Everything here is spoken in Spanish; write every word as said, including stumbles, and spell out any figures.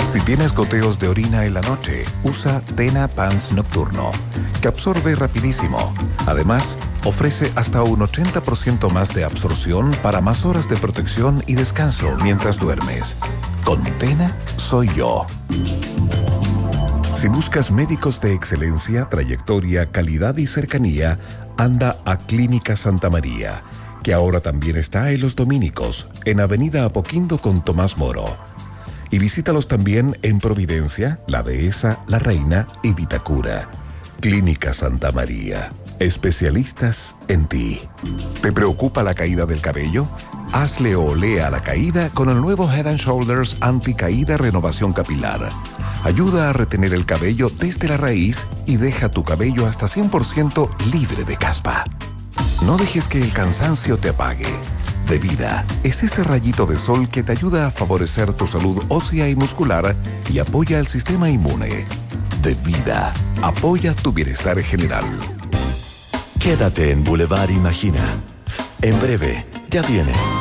Si tienes goteos de orina en la noche, usa Tena Pants Nocturno, que absorbe rapidísimo. Además, ofrece hasta un ochenta por ciento más de absorción para más horas de protección y descanso mientras duermes. Con Tena, soy yo. Si buscas médicos de excelencia, trayectoria, calidad y cercanía, anda a Clínica Santa María, que ahora también está en Los Dominicos, en Avenida Apoquindo con Tomás Moro. Y visítalos también en Providencia, La Dehesa, La Reina y Vitacura. Clínica Santa María. Especialistas en ti. ¿Te preocupa la caída del cabello? Hazle olé a la caída con el nuevo Head and Shoulders Anticaída Renovación Capilar. Ayuda a retener el cabello desde la raíz y deja tu cabello hasta cien por ciento libre de caspa. No dejes que el cansancio te apague. De Vida es ese rayito de sol que te ayuda a favorecer tu salud ósea y muscular y apoya el sistema inmune. De Vida apoya tu bienestar general. Quédate en Boulevard Imagina. En breve, ya viene.